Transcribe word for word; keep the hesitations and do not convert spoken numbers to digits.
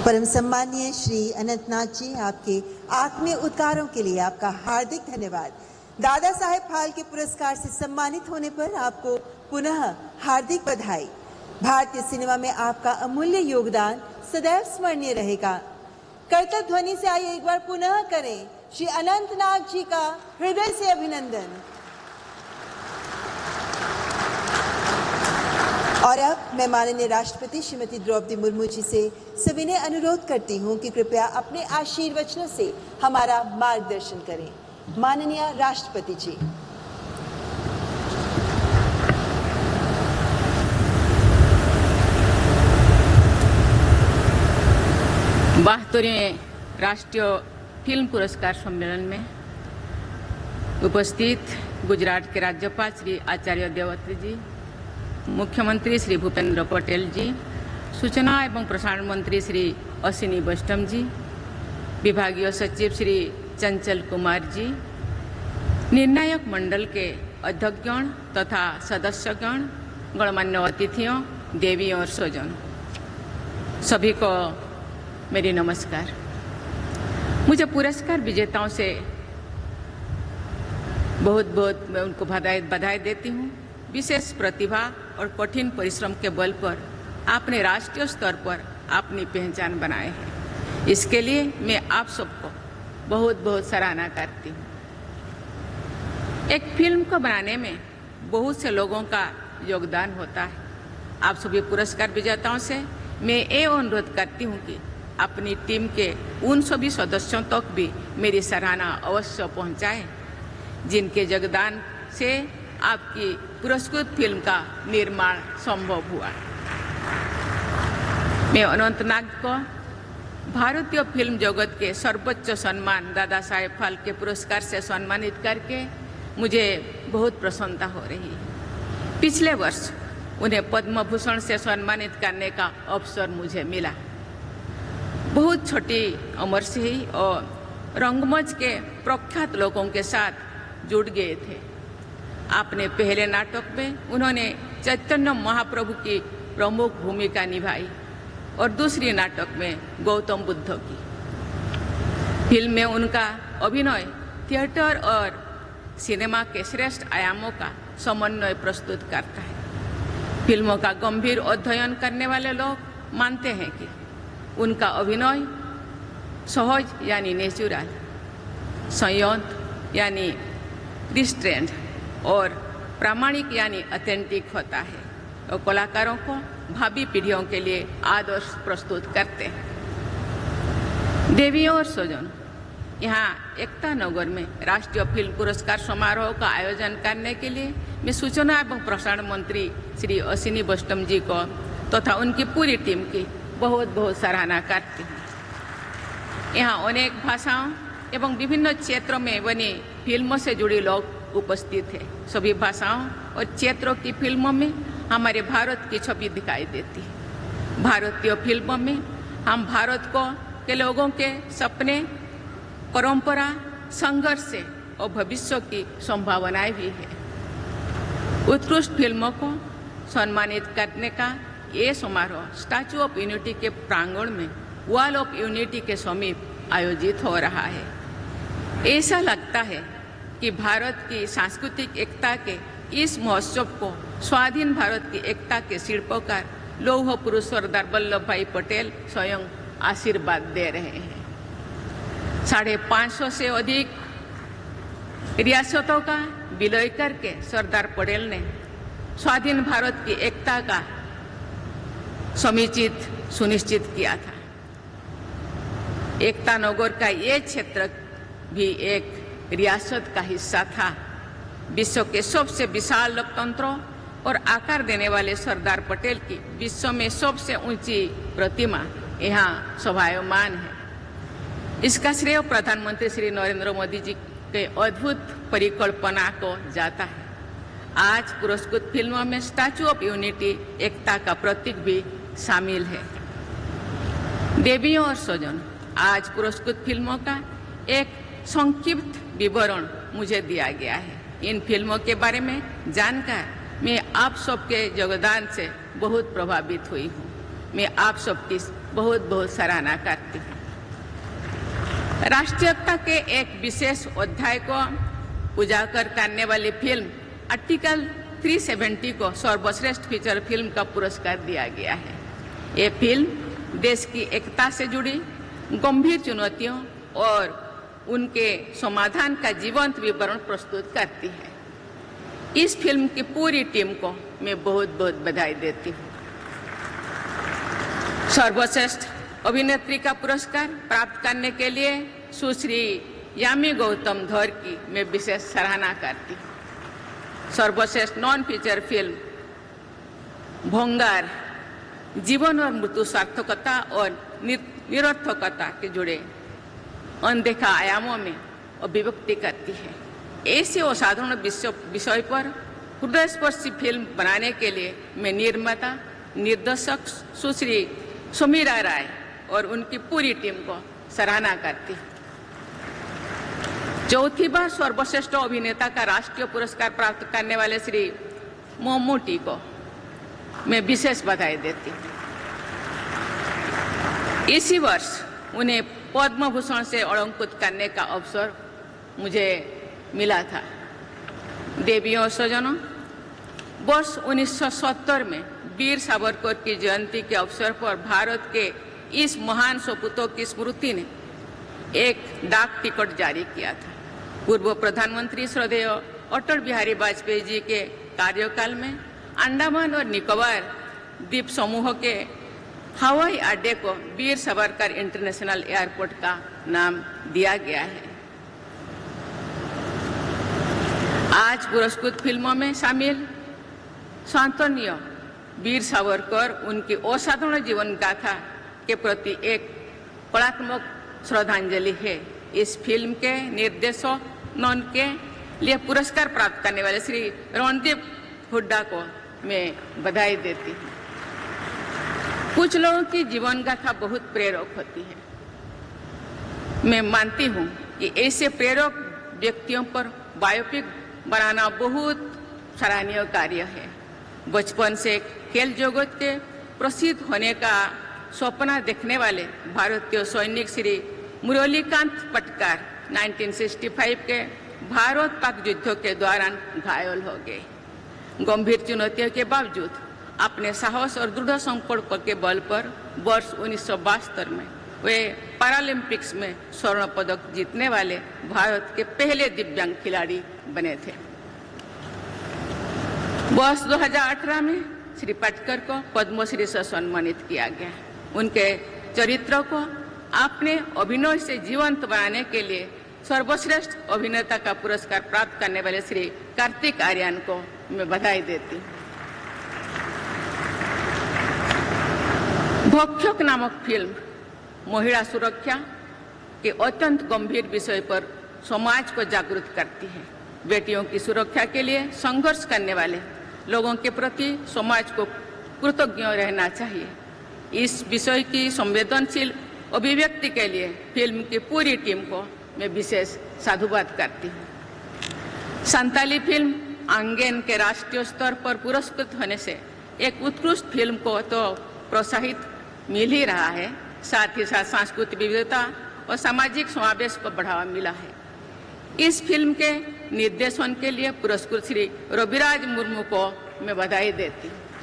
परम सम्मानीय श्री अनंतनाग जी, आपके आत्मीय उद्गारों के लिए आपका हार्दिक धन्यवाद। दादा साहेब फाल्के पुरस्कार से सम्मानित होने पर आपको पुनः हार्दिक बधाई। भारतीय सिनेमा में आपका अमूल्य योगदान सदैव स्मरणीय रहेगा। कर्तव्य ध्वनि से आइए एक बार पुनः करें श्री अनंतनाग जी का हृदय से अभिनंदन। और अब मैं माननीय राष्ट्रपति श्रीमती द्रौपदी मुर्मू जी से सविनय अनुरोध करती हूं कि कृपया अपने आशीर्वचनों से हमारा मार्गदर्शन करें। माननीय राष्ट्रपति जी। बहत्तरवें राष्ट्रीय फिल्म पुरस्कार सम्मेलन में उपस्थित गुजरात के राज्यपाल श्री आचार्य देवव्रत जी, मुख्यमंत्री श्री भूपेंद्र पटेल जी, सूचना एवं प्रसारण मंत्री श्री अश्विनी वैष्णव जी, विभागीय सचिव श्री चंचल कुमार जी, निर्णायक मंडल के अध्यक्षगण तथा सदस्यगण, गणमान्य अतिथियों, देवी और स्वजन, सभी को मेरी नमस्कार। मुझे पुरस्कार विजेताओं से बहुत बहुत मैं उनको बधाई बधाई देती हूँ। विशेष प्रतिभा और कठिन परिश्रम के बल पर आपने राष्ट्रीय स्तर पर अपनी पहचान बनाए है। इसके लिए मैं आप सबको बहुत बहुत सराहना करती हूँ। एक फिल्म को बनाने में बहुत से लोगों का योगदान होता है। आप सभी पुरस्कार विजेताओं से मैं ये अनुरोध करती हूँ कि अपनी टीम के उन सभी सदस्यों तक भी मेरी सराहना अवश्य पहुँचाएं, जिनके योगदान से आपकी पुरस्कृत फिल्म का निर्माण संभव हुआ। मैं अनंतनाग को भारतीय फिल्म जगत के सर्वोच्च सम्मान दादा साहेब फाल्के पुरस्कार से सम्मानित करके मुझे बहुत प्रसन्नता हो रही है। पिछले वर्ष उन्हें पद्म भूषण से सम्मानित करने का अवसर मुझे मिला। बहुत छोटी उम्र से ही और रंगमंच के प्रख्यात लोगों के साथ जुड़ गए थे। अपने पहले नाटक में उन्होंने चैतन्य महाप्रभु की प्रमुख भूमिका निभाई और दूसरी नाटक में गौतम बुद्ध की। फिल्म में उनका अभिनय थिएटर और सिनेमा के श्रेष्ठ आयामों का समन्वय प्रस्तुत करता है। फिल्मों का गंभीर अध्ययन करने वाले लोग मानते हैं कि उनका अभिनय सहज यानी नेचुरल, संयत यानी रिस्ट्रेंड और प्रामाणिक यानी ऑथेंटिक होता है और कलाकारों को भावी पीढ़ियों के लिए आदर्श प्रस्तुत करते हैं। देवियों और स्वजन, यहाँ एकता नगर में राष्ट्रीय फिल्म पुरस्कार समारोह का आयोजन करने के लिए मैं सूचना एवं प्रसारण मंत्री श्री अश्विनी वैष्णव जी को तथा उनकी पूरी टीम की बहुत बहुत सराहना करती हूँ। यहाँ अनेक भाषाओं एवं विभिन्न क्षेत्रों में बनी फिल्मों से जुड़े लोग उपस्थित है। सभी भाषाओं और क्षेत्रों की फिल्मों में हमारे भारत की छवि दिखाई देती है। भारतीय फिल्मों में हम भारत को के लोगों के सपने, परंपरा, संघर्ष और भविष्य की संभावनाएं भी है। उत्कृष्ट फिल्मों को सम्मानित करने का ये समारोह स्टैचू ऑफ यूनिटी के प्रांगण में वॉल ऑफ यूनिटी के समीप आयोजित हो रहा है। ऐसा लगता है कि भारत की सांस्कृतिक एकता के इस महोत्सव को स्वाधीन भारत की एकता के शिल्पकार लौह पुरुष सरदार वल्लभ भाई पटेल स्वयं आशीर्वाद दे रहे हैं। साढ़े पाँच सौ से अधिक रियासतों का विलय करके सरदार पटेल ने स्वाधीन भारत की एकता का समुचित सुनिश्चित किया था। एकता नगर का ये क्षेत्र भी एक रियासत का हिस्सा था। विश्व के सबसे विशाल लोकतंत्रों और आकार देने वाले सरदार पटेल की विश्व में सबसे ऊंची प्रतिमा यहाँ शोभायमान है। इसका श्रेय प्रधानमंत्री श्री नरेंद्र मोदी जी के अद्भुत परिकल्पना को जाता है। आज पुरस्कृत फिल्मों में स्टैचू ऑफ यूनिटी एकता का प्रतीक भी शामिल है। देवियों और स्वजन, आज पुरस्कृत फिल्मों का एक संक्षिप्त विवरण मुझे दिया गया है। इन फिल्मों के बारे में जानकर मैं आप सबके योगदान से बहुत प्रभावित हुई हूँ। मैं आप सबकी बहुत बहुत सराहना करती हूँ। राष्ट्रीयता के एक विशेष अध्याय को उजागर करने वाली फिल्म आर्टिकल तीन सौ सत्तर को सर्वश्रेष्ठ फीचर फिल्म का पुरस्कार दिया गया है। ये फिल्म देश की एकता से जुड़ी गंभीर चुनौतियों और उनके समाधान का जीवंत विवरण प्रस्तुत करती है। इस फिल्म की पूरी टीम को मैं बहुत बहुत बधाई देती हूँ। सर्वश्रेष्ठ अभिनेत्री का पुरस्कार प्राप्त करने के लिए सुश्री यामी गौतम धर की मैं विशेष सराहना करती हूँ। सर्वश्रेष्ठ नॉन फीचर फिल्म भोंगार जीवन और मृत्यु सार्थकता और निरर्थकता के जुड़े अनदेखा आयामों में अभिव्यक्ति करती है। ऐसे असाधारण विषय पर हृदयस्पर्शी फिल्म बनाने के लिए मैं निर्माता निर्देशक सुश्री सुमीरा राय और उनकी पूरी टीम को सराहना करती हूँ। चौथी बार सर्वश्रेष्ठ अभिनेता का राष्ट्रीय पुरस्कार प्राप्त करने वाले श्री मम्मूटी को मैं विशेष बधाई देती हूँ। इसी वर्ष उन्हें पद्म भूषण से अलंकृत करने का अवसर मुझे मिला था। देवियों स्वजनों, वर्ष उन्नीस सौ सत्तर में वीर सावरकर की जयंती के अवसर पर भारत के इस महान सपूतों की स्मृति ने एक डाक टिकट जारी किया था। पूर्व प्रधानमंत्री श्रद्धेय अटल बिहारी वाजपेयी जी के कार्यकाल में अंडमान और निकोबार द्वीप समूह के हवाई अड्डे को वीर सावरकर इंटरनेशनल एयरपोर्ट का नाम दिया गया है। आज पुरस्कृत फिल्मों में शामिल सांत्वनीय वीर सावरकर उनकी असाधारण जीवन गाथा के प्रति एक कलात्मक श्रद्धांजलि है। इस फिल्म के निर्देशन के लिए पुरस्कार प्राप्त करने वाले श्री रणदीप हुड्डा को मैं बधाई देती हूँ। कुछ लोगों की जीवन गाथा बहुत प्रेरक होती है। मैं मानती हूँ कि ऐसे प्रेरक व्यक्तियों पर बायोपिक बनाना बहुत सराहनीय कार्य है। बचपन से खेल जगत के प्रसिद्ध होने का सपना देखने वाले भारतीय सैनिक श्री मुरलीकांत पटकार उन्नीस सौ पैंसठ के भारत पाक युद्ध के दौरान घायल हो गए। गंभीर चुनौतियों के बावजूद अपने साहस और दृढ़ संकल्प के बल पर वर्ष उन्नीस सौ बहत्तर में वे पैरालंपिक्स में स्वर्ण पदक जीतने वाले भारत के पहले दिव्यांग खिलाड़ी बने थे। वर्ष दो हज़ार अठारह में श्री पटकर को पद्मश्री से सम्मानित किया गया। उनके चरित्र को अपने अभिनय से जीवंत बनाने के लिए सर्वश्रेष्ठ अभिनेता का पुरस्कार प्राप्त करने वाले श्री कार्तिक आर्यन को मैं बधाई देती हूँ। भक्षक नामक फिल्म महिला सुरक्षा के अत्यंत गंभीर विषय पर समाज को जागरूक करती है। बेटियों की सुरक्षा के लिए संघर्ष करने वाले लोगों के प्रति समाज को कृतज्ञ रहना चाहिए। इस विषय की संवेदनशील अभिव्यक्ति के लिए फिल्म की पूरी टीम को मैं विशेष साधुवाद करती हूँ। संताली फिल्म आंगेन के राष्ट्रीय स्तर पर पुरस्कृत होने से एक उत्कृष्ट फिल्म को तो प्रोत्साहित मिल ही रहा है, साथ ही साथ सांस्कृतिक विविधता और सामाजिक समावेश को बढ़ावा मिला है। इस फिल्म के निर्देशन के लिए पुरस्कृत श्री रविराज मुर्मू को मैं बधाई देती हूँ।